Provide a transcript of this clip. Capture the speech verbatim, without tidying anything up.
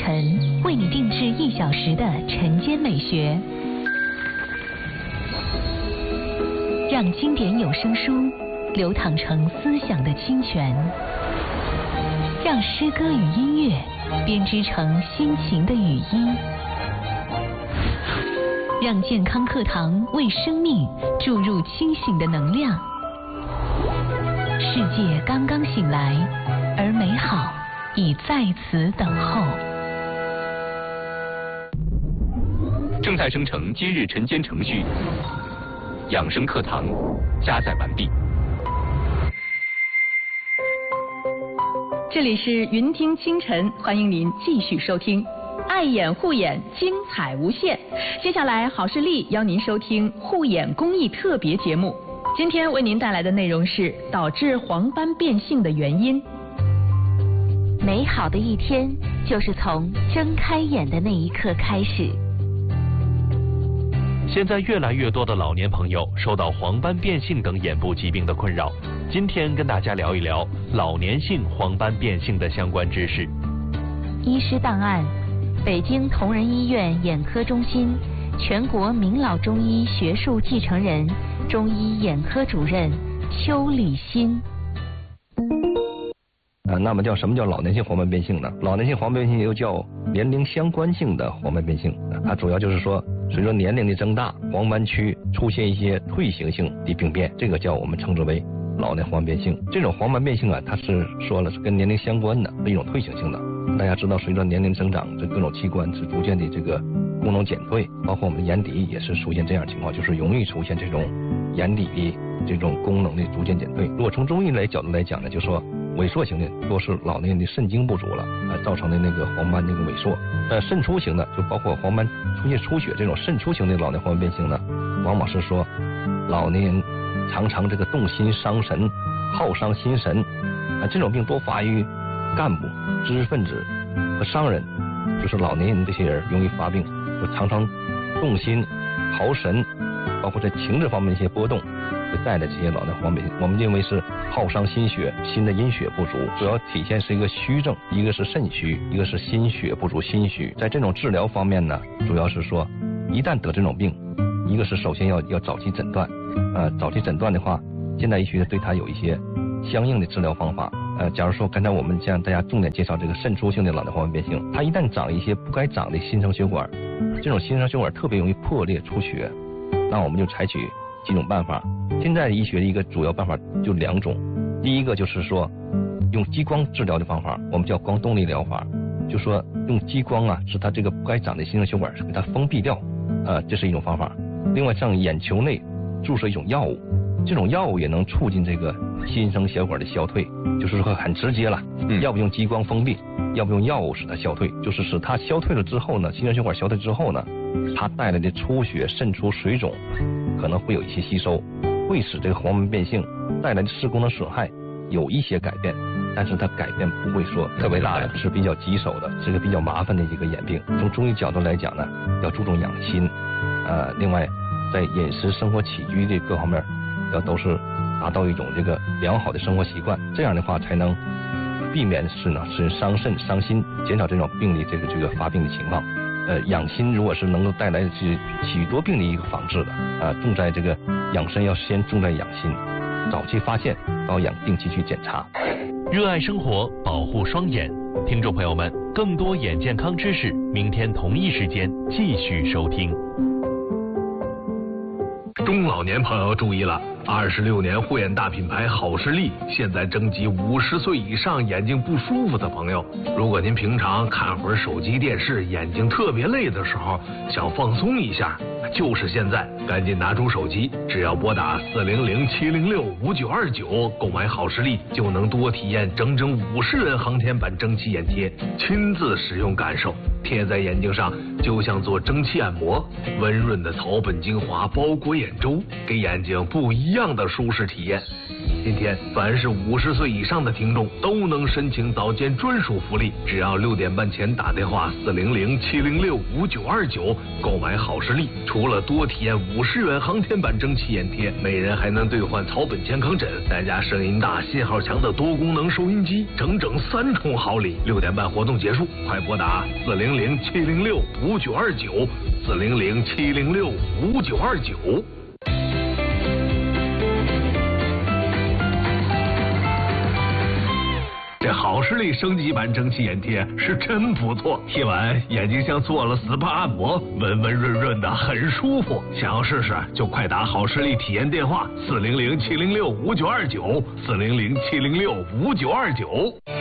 晨为你定制一小时的晨间美学，让经典有声书流淌成思想的清泉，让诗歌与音乐编织成心情的语音，让健康课堂为生命注入清醒的能量。世界刚刚醒来，而美好已在此等候。 正在生成今日晨间程序，养生课堂加载完毕。 这里是云听清晨，欢迎您继续收听。爱眼护眼，精彩无限。接下来，好视力邀您收听护眼公益特别节目。今天为您带来的内容是导致黄斑变性的原因。 美好的一天就是从睁开眼的那一刻开始。 现在越来越多的老年朋友受到黄斑变性等眼部疾病的困扰，今天跟大家聊一聊老年性黄斑变性的相关知识。 医师档案：北京同仁医院眼科中心全国名老中医学术继承人、中医眼科主任邱礼新。 啊，那么叫什么叫老年性黄斑变性呢？老年性黄斑变性又叫年龄相关性的黄斑变性，它主要就是说，随着年龄的增大，黄斑区出现一些退行性的病变，这个叫我们称之为老年黄斑变性。这种黄斑变性啊，它是说了是跟年龄相关的，是一种退行性的。大家知道，随着年龄增长，这各种器官是逐渐的这个功能减退，包括我们的眼底也是出现这样情况，就是容易出现这种眼底的这种功能的逐渐减退。如果从中医来角度来讲呢，就说萎缩型的多是老年人的肾精不足了，呃，造成的那个黄斑那个萎缩。呃，肾出型的就包括黄斑出现出血这种肾出型的老年黄斑变性呢，往往是说老年人常常这个动心伤神，耗伤心神，啊、呃，这种病多发于干部、知识分子和商人，就是老年人这些人容易发病，就常常动心、耗神，包括在情志方面一些波动。带的这些老年黄斑变性，我们认为是耗伤心血，心的阴血不足，主要体现是一个虚症，一个是肾虚，一个是心血不足心虚。在这种治疗方面呢，主要是说，一旦得这种病，一个是首先要要早期诊断，呃，早期诊断的话，现代医学对它有一些相应的治疗方法。呃，假如说刚才我们向大家重点介绍这个肾出性的老年黄斑变性，它一旦长一些不该长的新生血管，这种新生血管特别容易破裂出血，那我们就采取几种办法。现在医学的一个主要办法就两种，第一个就是说用激光治疗的方法，我们叫光动力疗法，就说用激光啊，使它这个不该长的新生血管给它封闭掉，呃，这是一种方法。另外，向眼球内注射一种药物，这种药物也能促进这个新生血管的消退，就是说很直接了，嗯、要不用激光封闭，要不用药物使它消退，就是使它消退了之后呢，新生血管消退之后呢，它带来的出血、渗出、水肿可能会有一些吸收，会使这个黄斑变性带来的视功能损害有一些改变，但是它改变不会说特别大的，是比较棘手的，是个比较麻烦的一个眼病。从中医角度来讲呢，要注重养心，呃，另外在饮食、生活起居的各方面，要都是达到一种这个良好的生活习惯，这样的话才能避免是呢是伤肾伤心，减少这种病理这个这个发病的情况。呃，养心如果是能够带来是许多病的一个防治的，啊、呃，重在这个养生要先重在养心，早期发现、保养、定期去检查。 热爱生活，保护双眼，听众朋友们，更多眼健康知识，明天同一时间继续收听。 中老年朋友注意了，二十六年护眼大品牌好视力现在征集五十岁以上眼睛不舒服的朋友。如果您平常看会儿手机电视，眼睛特别累的时候，想放松一下，就是现在，赶紧拿出手机，只要拨打四零零七零六五九二九购买好视力，就能多体验整整五十人航天版蒸汽眼贴，亲自使用感受，贴在眼睛上就像做蒸汽按摩，温润的草本精华包裹眼周，给眼睛不一样的舒适体验。 今天凡是五十岁以上的听众都能申请早间专属福利，只要六点半前打电话四零零七零六五九二九购买好视力，除了多体验五十元航天版蒸汽眼贴，每人还能兑换草本健康枕，再加声音大、信号强的多功能收音机，整整三重好礼。六点半活动结束，快拨打四零零七零六五九二九四零零七零六五九二九。这好视力升级版蒸汽眼贴是真不错，贴完眼睛像做了 S P A 按摩，温温润润的，很舒服。想要试试就快打好视力体验电话四零零七零六五九二九四零零七零六五九二九。